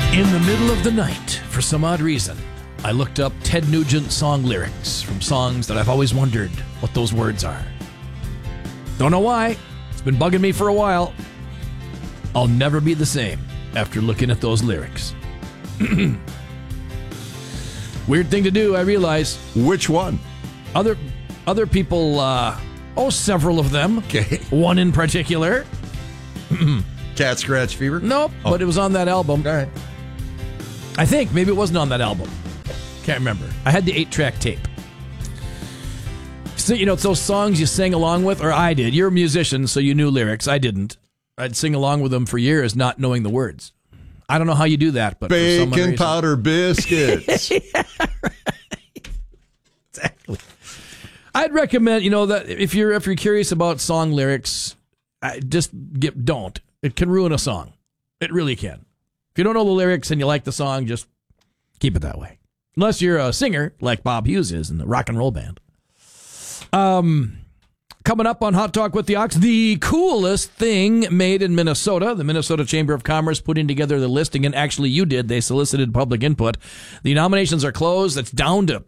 In the middle of the night, for some odd reason, I looked up Ted Nugent song lyrics from songs that I've always wondered what those words are. Don't know why. It's been bugging me for a while. I'll never be the same after looking at those lyrics. Weird thing to do, I realize. Which one? Other people, several of them. Okay. One in particular. Cat Scratch Fever? Nope, but it was on that album. All right. I think. Maybe it wasn't on that album. Can't remember. I had the 8-track tape. So, it's those songs you sang along with, or I did. You're a musician, so you knew lyrics. I didn't. I'd sing along with them for years, not knowing the words. I don't know how you do that, but bacon powder biscuits. Yeah, right. Exactly. I'd recommend, that if you're curious about song lyrics, don't. It can ruin a song. It really can. If you don't know the lyrics and you like the song, just keep it that way. Unless you're a singer like Bob Hughes is in the rock and roll band. Coming up on Hot Talk with the Ox, the coolest thing made in Minnesota. The Minnesota Chamber of Commerce putting together the listing, and actually you did. They solicited public input. The nominations are closed. It's down to,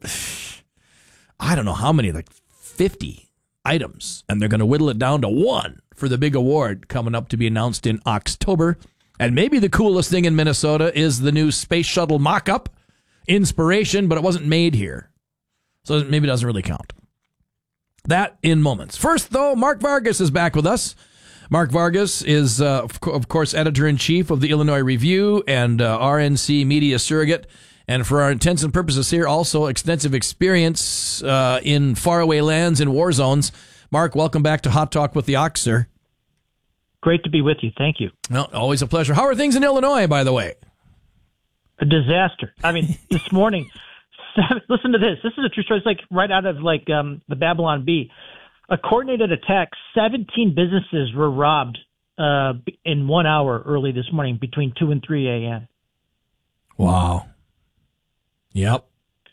I don't know how many, like 50 items. And they're going to whittle it down to one for the big award coming up to be announced in October. And maybe the coolest thing in Minnesota is the new space shuttle mock-up. Inspiration, but it wasn't made here. So maybe it doesn't really count. That in moments. First, though, Mark Vargas is back with us. Mark Vargas is, of course, editor-in-chief of the Illinois Review and RNC media surrogate. And for our intents and purposes here, also extensive experience in faraway lands and war zones. Mark, welcome back to Hot Talk with the Ox, sir. Great to be with you. Thank you. Well, always a pleasure. How are things in Illinois, by the way? A disaster. I mean, this morning... Listen to this. This is a true story. It's like right out of the Babylon Bee. A coordinated attack. 17 businesses were robbed in 1 hour early this morning between 2 and 3 a.m. Wow. Yep.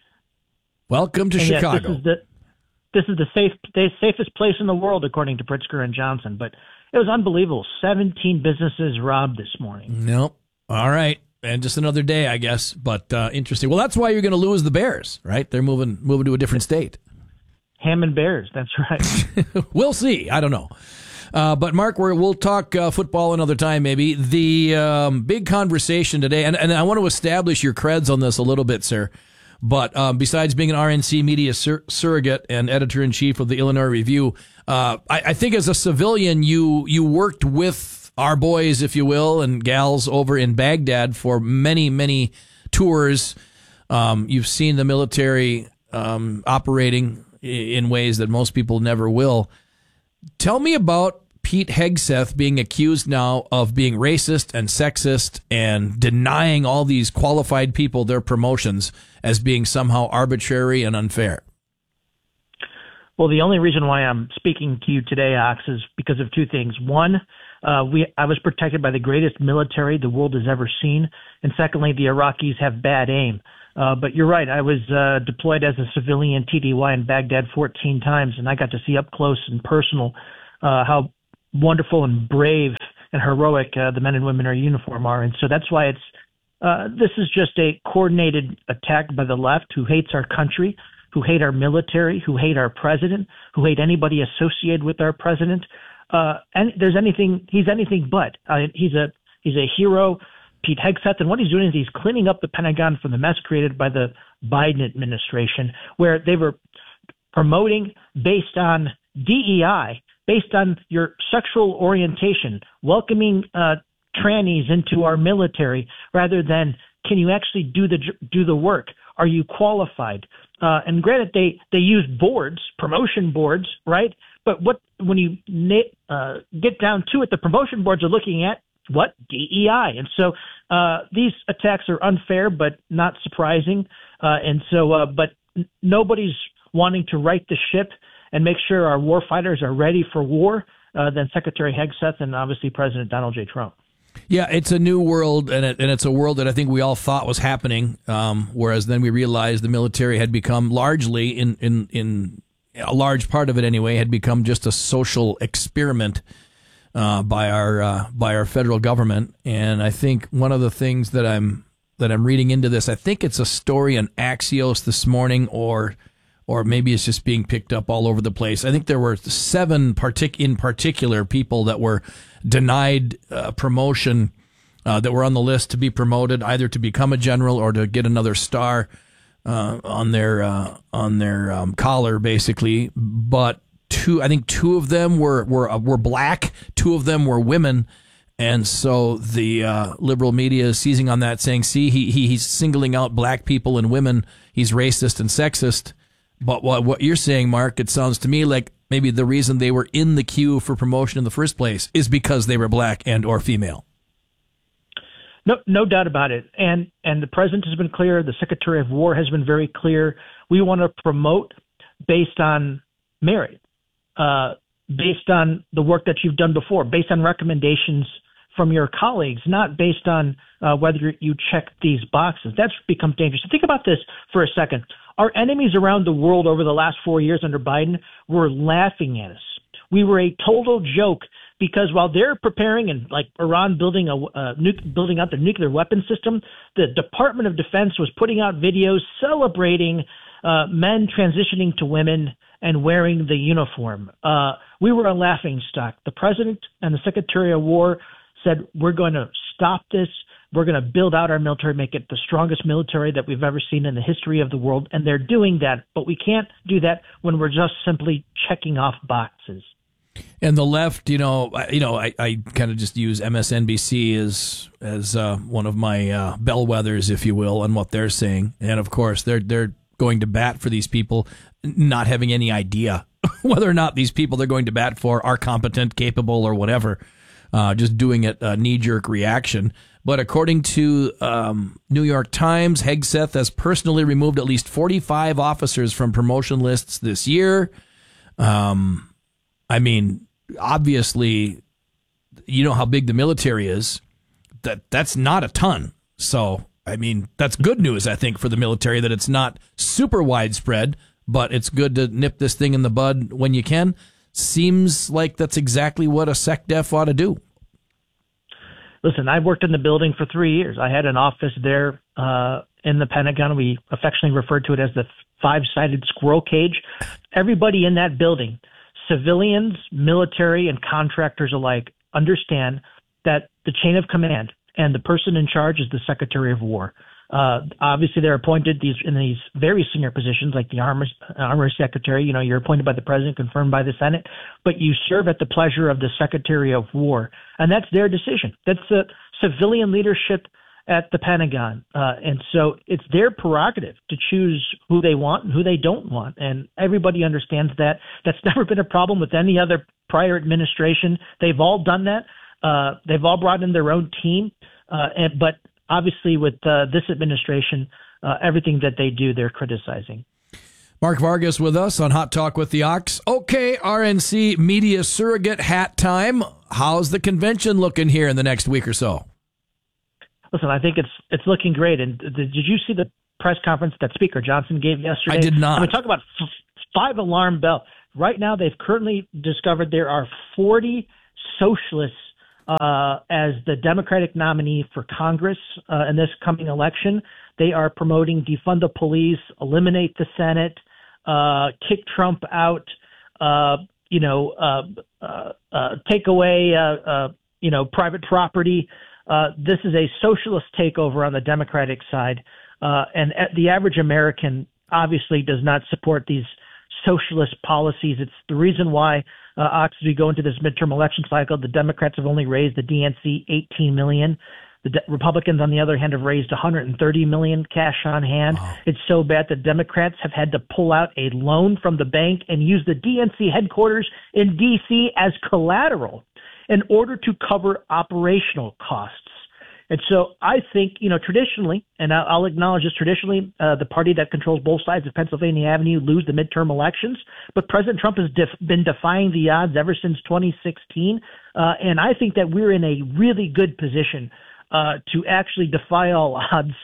Welcome to Chicago. This is the safest place in the world, according to Pritzker and Johnson. But it was unbelievable. 17 businesses robbed this morning. Nope. All right. And just another day, I guess, but interesting. Well, that's why you're going to lose the Bears, right? They're moving to a different state. Hammond Bears, that's right. We'll see. I don't know. But, Mark, we'll talk football another time, maybe. The big conversation today, and I want to establish your creds on this a little bit, sir. But besides being an RNC media surrogate and editor-in-chief of the Illinois Review, I think as a civilian, you worked with our boys, if you will, and gals over in Baghdad for many, many tours. You've seen the military operating in ways that most people never will. Tell me about Pete Hegseth being accused now of being racist and sexist and denying all these qualified people their promotions as being somehow arbitrary and unfair. Well, the only reason why I'm speaking to you today, Ox, is because of two things. One, I was protected by the greatest military the world has ever seen. And secondly, the Iraqis have bad aim. But you're right. I was deployed as a civilian TDY in Baghdad 14 times, and I got to see up close and personal how wonderful and brave and heroic the men and women in uniform are. And so that's why this is just a coordinated attack by the left who hates our country, who hate our military, who hate our president, who hate anybody associated with our president. And he's anything but. He's a hero, Pete Hegseth, and what he's doing is he's cleaning up the Pentagon from the mess created by the Biden administration, where they were promoting based on DEI, based on your sexual orientation, welcoming trannies into our military, rather than can you actually do the work? Are you qualified? And granted, they use boards, promotion boards, right? But when you get down to it, the promotion boards are looking at what? DEI. And so these attacks are unfair, but not surprising. But nobody's wanting to right the ship and make sure our war fighters are ready for war than Secretary Hegseth and obviously President Donald J. Trump. Yeah, it's a new world, and it's a world that I think we all thought was happening, whereas then we realized the military had become largely, in a large part of it anyway, had become just a social experiment by our federal government. And I think one of the things that I'm that I'm reading into this. I think it's a story on Axios this morning, or maybe it's just being picked up all over the place. I think there were 7 in particular people that were denied promotion, that were on the list to be promoted, either to become a general or to get another star on their collar, basically. But I think 2 of them were black, 2 of them were women. And so the liberal media is seizing on that, saying, see, he's singling out black people and women. He's racist and sexist. But what you're saying, Mark, it sounds to me like maybe the reason they were in the queue for promotion in the first place is because they were black and or female. No doubt about it. And the president has been clear. The Secretary of War has been very clear. We want to promote based on merit, based on the work that you've done before, based on recommendations from your colleagues, not based on whether you check these boxes. That's become dangerous. Think about this for a second. Our enemies around the world over the last 4 years under Biden were laughing at us. We were a total joke because while they're preparing and like Iran building building out their nuclear weapon system, the Department of Defense was putting out videos celebrating men transitioning to women and wearing the uniform. We were a laughingstock. The president and the Secretary of War said, we're going to stop this. We're going to build out our military, make it the strongest military that we've ever seen in the history of the world. And they're doing that. But we can't do that when we're just simply checking off boxes. And the left, I kind of just use MSNBC as one of my bellwethers, if you will, on what they're saying. And of course, they're going to bat for these people, not having any idea whether or not these people they're going to bat for are competent, capable, or whatever. Just doing it a knee-jerk reaction. But according to New York Times, Hegseth has personally removed at least 45 officers from promotion lists this year. I mean, obviously, you know how big the military is. That's not a ton. So, I mean, that's good news, I think, for the military, that it's not super widespread, but it's good to nip this thing in the bud when you can. Seems like that's exactly what a SecDef ought to do. Listen, I've worked in the building for 3 years. I had an office there in the Pentagon. We affectionately referred to it as the 5-sided squirrel cage. Everybody in that building, civilians, military, and contractors alike, understand that the chain of command and the person in charge is the Secretary of War. Obviously, they're appointed in these very senior positions, like the Armory Secretary. You know, you're appointed by the President, confirmed by the Senate, but you serve at the pleasure of the Secretary of War, and that's their decision. That's the civilian leadership at the Pentagon, and so it's their prerogative to choose who they want and who they don't want, and everybody understands that. That's never been a problem with any other prior administration. They've all done that. They've all brought in their own team, but obviously, with this administration, everything that they do, they're criticizing. Mark Vargas with us on Hot Talk with the Ox. Okay, RNC media surrogate hat time. How's the convention looking here in the next week or so? Listen, I think it's looking great. And did you see the press conference that Speaker Johnson gave yesterday? I did not. I mean, talk about 5 alarm bell. Right now, they've currently discovered there are 40 socialists as the Democratic nominee for Congress in this coming election. They are promoting defund the police, eliminate the Senate, kick Trump out, take away, private property. This is a socialist takeover on the Democratic side. And the average American obviously does not support these socialist policies. It's the reason why, as we go into this midterm election cycle, the Democrats have only raised the DNC $18 million. The Republicans, on the other hand, have raised $130 million cash on hand. Wow. It's so bad that Democrats have had to pull out a loan from the bank and use the DNC headquarters in D.C. as collateral in order to cover operational costs. And so I think, traditionally, and I'll acknowledge this, traditionally, the party that controls both sides of Pennsylvania Avenue lose the midterm elections. But President Trump has been defying the odds ever since 2016. And I think that we're in a really good position to actually defy all odds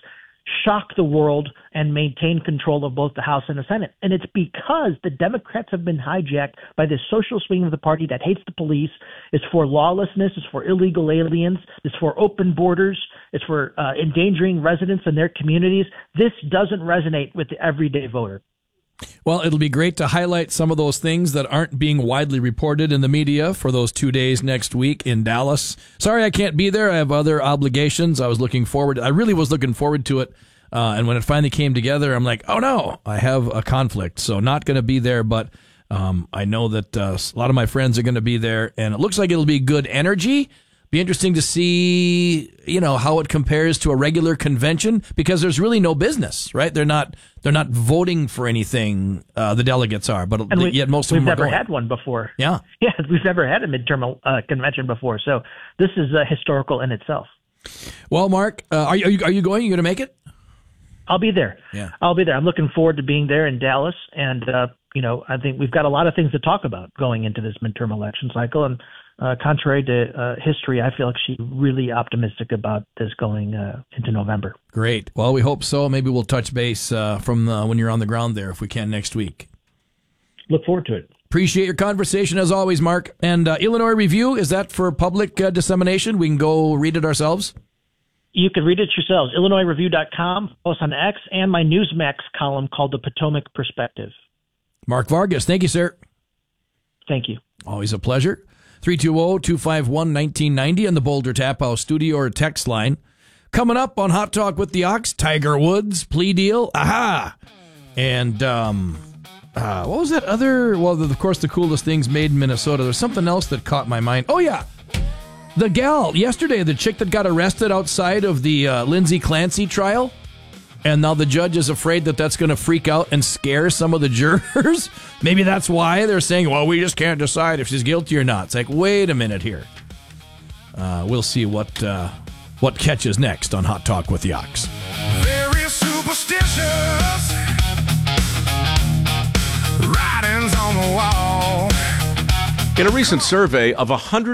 shock the world and maintain control of both the House and the Senate. And it's because the Democrats have been hijacked by this social swing of the party that hates the police, is for lawlessness, is for illegal aliens, is for open borders, is for endangering residents in their communities. This doesn't resonate with the everyday voter. Well, it'll be great to highlight some of those things that aren't being widely reported in the media for those 2 days next week in Dallas. Sorry I can't be there. I have other obligations. I really was looking forward to it. And when it finally came together, I'm like, oh no, I have a conflict. So not going to be there, but I know that a lot of my friends are going to be there, and it looks like it'll be good energy. Be interesting to see, how it compares to a regular convention, because there's really no business, right? They're not voting for anything. The delegates are, but yet most of them are going. We've never had one before. Yeah, we've never had a midterm convention before, so this is historical in itself. Well, Mark, are you going? Are you going to make it? I'll be there. Yeah, I'll be there. I'm looking forward to being there in Dallas, and I think we've got a lot of things to talk about going into this midterm election cycle, and. Contrary to history, I feel actually really optimistic about this going into November. Great. Well, we hope so. Maybe we'll touch base from when you're on the ground there, if we can, next week. Look forward to it. Appreciate your conversation as always, Mark. And Illinois Review, is that for public dissemination? We can go read it ourselves? You can read it yourselves. IllinoisReview.com, post on X, and my Newsmax column called The Potomac Perspective. Mark Vargas, thank you, sir. Thank you. Always a pleasure. 320-251-1990 on the Boulder Tap House studio or text line. Coming up on Hot Talk with the Ox, Tiger Woods, plea deal. Aha! And what was that other? Well, of course, the coolest things made in Minnesota. There's something else that caught my mind. Oh, yeah. The gal yesterday, the chick that got arrested outside of the Lindsay Clancy trial. And now the judge is afraid that that's going to freak out and scare some of the jurors. Maybe that's why they're saying, well, we just can't decide if she's guilty or not. It's like, wait a minute here. We'll see what catches next on Hot Talk with the Ox. Very superstitious. Writings on the wall. In a recent survey of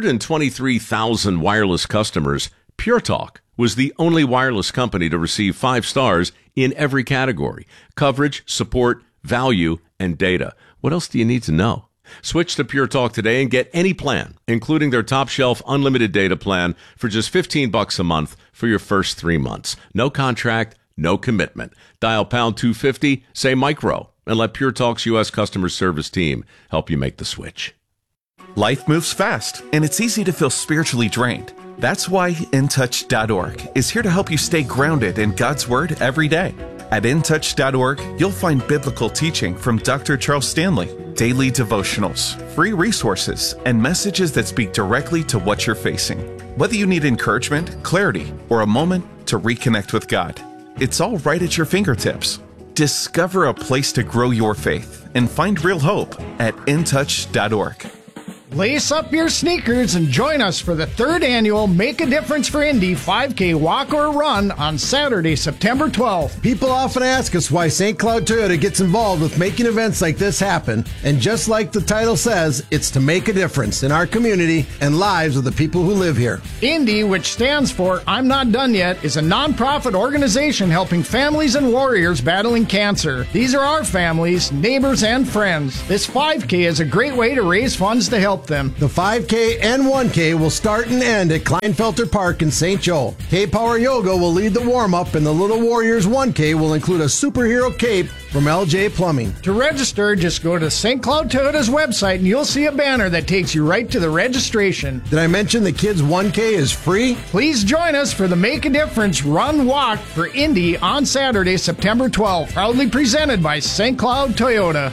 123,000 wireless customers, Pure Talk was the only wireless company to receive 5 stars in every category: coverage, support, value, and data. What else do you need to know? Switch to Pure Talk today and get any plan, including their top shelf unlimited data plan, for just $15 a month for your first 3 months. No contract, no commitment. Dial pound 250, say micro, and let Pure Talk's U.S. customer service team help you make the switch. Life moves fast, and it's easy to feel spiritually drained. That's why InTouch.org is here to help you stay grounded in God's Word every day. At InTouch.org, you'll find biblical teaching from Dr. Charles Stanley, daily devotionals, free resources, and messages that speak directly to what you're facing. Whether you need encouragement, clarity, or a moment to reconnect with God, it's all right at your fingertips. Discover a place to grow your faith and find real hope at InTouch.org. Lace up your sneakers and join us for the 3rd annual Make a Difference for Indy 5K Walk or Run on Saturday, September 12th. People often ask us why St. Cloud Toyota gets involved with making events like this happen, and just like the title says, it's to make a difference in our community and lives of the people who live here. Indy, which stands for I'm Not Done Yet, is a nonprofit organization helping families and warriors battling cancer. These are our families, neighbors, and friends. This 5K is a great way to raise funds to help them. The 5K and 1K will start and end at Kleinfelter Park in St. Joe. K-Power Yoga will lead the warm-up, and the Little Warriors 1K will include a superhero cape from LJ Plumbing. To register, just go to St. Cloud Toyota's website and you'll see a banner that takes you right to the registration. Did I mention the kids' 1K is free? Please join us for the Make a Difference Run Walk for Indy on Saturday, September 12th. Proudly presented by St. Cloud Toyota.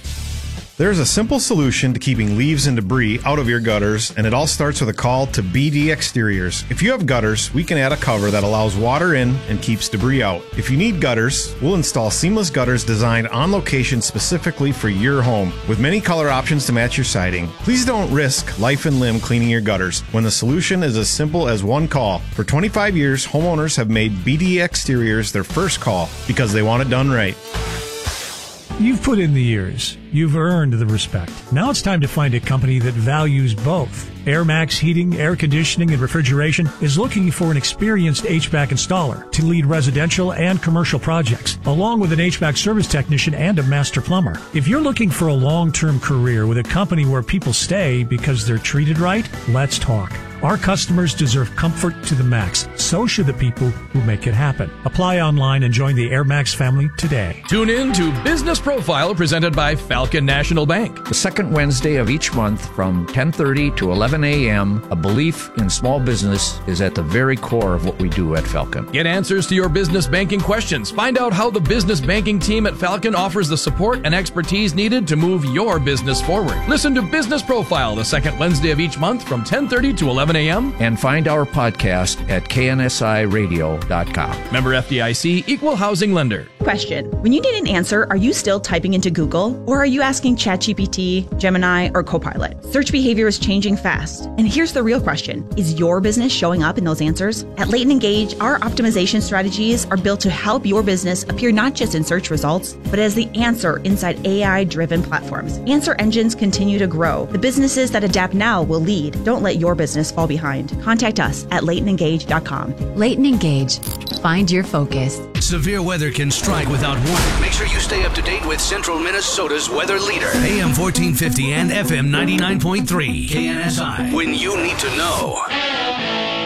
There's a simple solution to keeping leaves and debris out of your gutters, and it all starts with a call to BD Exteriors. If you have gutters, we can add a cover that allows water in and keeps debris out. If you need gutters, we'll install seamless gutters designed on location specifically for your home, with many color options to match your siding. Please don't risk life and limb cleaning your gutters when the solution is as simple as one call. For 25 years, homeowners have made BD Exteriors their first call because they want it done right. You've put in the years. You've earned the respect. Now it's time to find a company that values both. AirMax Heating, Air Conditioning, and Refrigeration is looking for an experienced HVAC installer to lead residential and commercial projects, along with an HVAC service technician and a master plumber. If you're looking for a long-term career with a company where people stay because they're treated right, let's talk. Our customers deserve comfort to the max. So should the people who make it happen. Apply online and join the AirMax family today. Tune in to Business Profile presented by Falcon National Bank. The second Wednesday of each month from 10:30 to 11 a.m., a belief in small business is at the very core of what we do at Falcon. Get answers to your business banking questions. Find out how the business banking team at Falcon offers the support and expertise needed to move your business forward. Listen to Business Profile the second Wednesday of each month from 10:30 to 11 a.m. And find our podcast at knsiradio.com. Member FDIC, Equal Housing Lender. Question. When you need an answer, are you still typing into Google? Or are you asking ChatGPT, Gemini, or Copilot? Search behavior is changing fast. And here's the real question. Is your business showing up in those answers? At Leighton Engage, our optimization strategies are built to help your business appear not just in search results, but as the answer inside AI-driven platforms. Answer engines continue to grow. The businesses that adapt now will lead. Don't let your business fall behind. Contact us at LeightonEngage.com. Leighton Engage. Find your focus. Severe weather can strike without warning. Make sure you stay up to date with Central Minnesota's weather leader. AM 1450 and FM 99.3. KNSI. When you need to know.